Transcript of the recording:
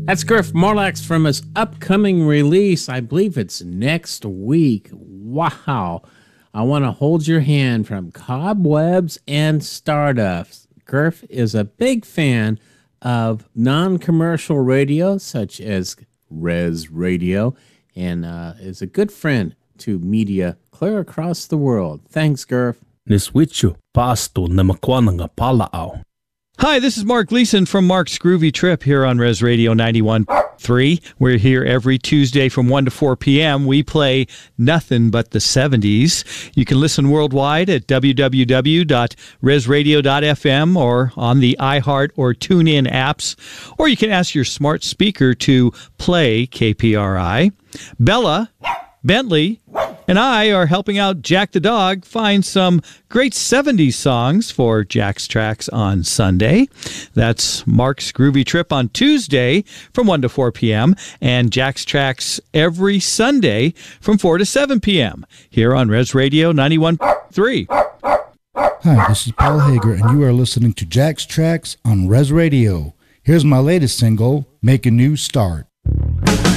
That's Griff Morlax from his upcoming release. I believe it's next week. Wow. I Want to Hold Your Hand from Cobwebs and Stardust. Griff is a big fan of non-commercial radio, such as Res Radio, and is a good friend to media clear across the world. Thanks, Griff. Niswichu pasto na makwananga palao. Hi, this is Mark Gleason from Mark's Groovy Trip here on Res Radio 91.3. We're here every Tuesday from 1 to 4 p.m. We play nothing but the 70s. You can listen worldwide at www.resradio.fm or on the iHeart or TuneIn apps. Or you can ask your smart speaker to play KPRI. Bella, Bentley, and I are helping out Jack the dog find some great 70s songs for Jack's Tracks on Sunday. That's Mark's Groovy Trip on Tuesday from 1 to 4 p.m. and Jack's Tracks every Sunday from 4 to 7 p.m. here on Res Radio 91.3. Hi, this is Paul Hager, and you are listening to Jack's Tracks on Res Radio. Here's my latest single, Make a New Start.